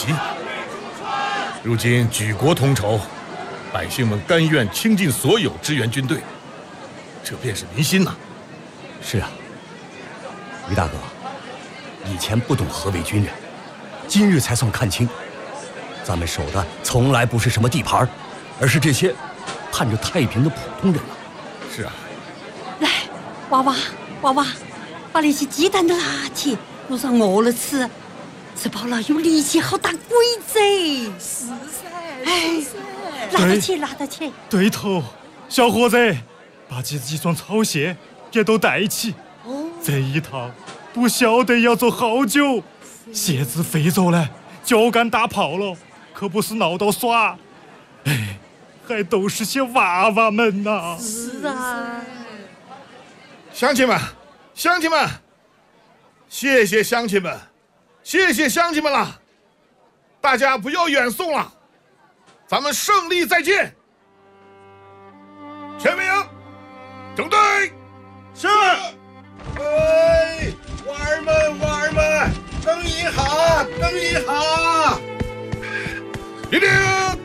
旗。如今举国同仇，百姓们甘愿倾尽所有支援军队，这便是民心呐。 是啊，于大哥，以前不懂何为军人，今日才算看清，咱们守的从来不是什么地盘，而是这些盼着太平的普通人啊。 是啊。 来，娃娃，把那些鸡蛋都拿起，路上饿了吃，吃饱了有力气好打鬼子。 是噻， 哎，拿得起。 对头，小伙子，把这几双草鞋也都带起。这一趟不晓得要走好久，鞋子废着了，脚杆打泡了，可不是闹到耍。哎，还都是些娃娃们呐。 是啊。 乡亲们，谢谢乡亲们了！大家不要远送了，咱们胜利再见！全卫营，整队！是。 哎，娃儿们，等一下！ 立定！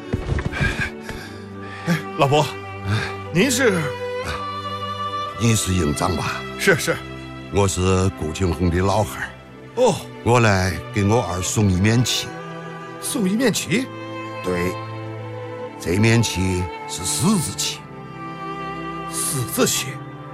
哎，老伯，您是？ 你是营长吧？ 是。 我是顾庆红的老汉儿。 哦， 我来给我儿送一面旗。 送一面旗？ 对，这面旗是十字旗。 十字旗？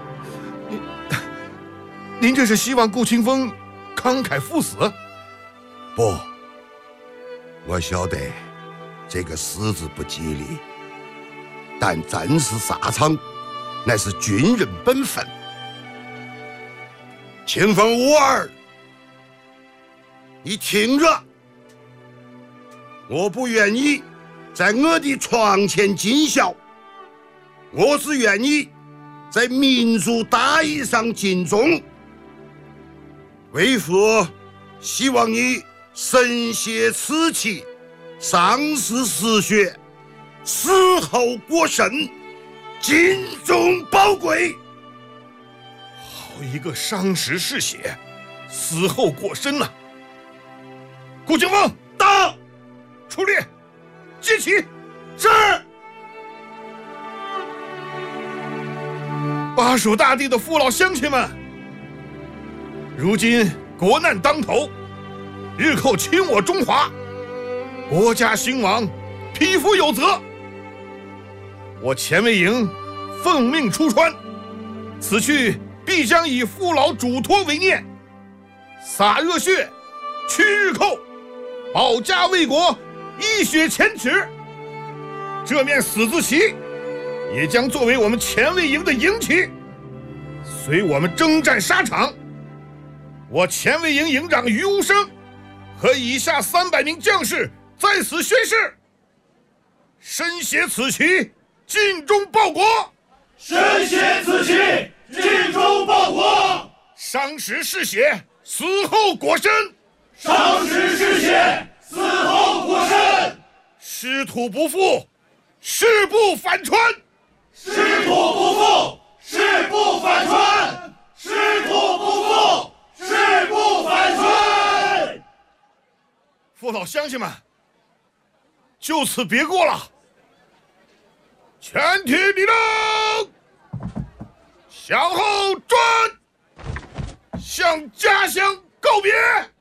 您这是希望顾清风慷慨赴死？ 不，我晓得这个十字不吉利，但战士沙场乃是军人本分。清风吾儿，你听着，我不愿意在我的床前尽孝，我只愿意在民族大义上尽忠。为父希望你身携此旗，上士嗜血，死后过身，尽忠报国。 好一个伤时嗜血，死后过身呐！顾清风到，出列，接旗。是。巴蜀大地的父老乡亲们，如今国难当头，日寇侵我中华，国家兴亡，匹夫有责。我前卫营奉命出川，此去必将以父老嘱托为念，洒热血，驱日寇，保家卫国，一雪前耻。这面死字旗也将作为我们前卫营的营旗，随我们征战沙场。我前卫营营长于无生和以下300名将士在此宣誓：身携此旗，尽忠报国； 身携此旗，尽忠报国； 伤时嗜血，死后果身； 伤时嗜血，死后果身； 失土不复，誓不反川； 失土不复，誓不反川；失土不复，誓不反川。 父老乡亲们，就此别过了，全体立正，向后转，向家乡告别。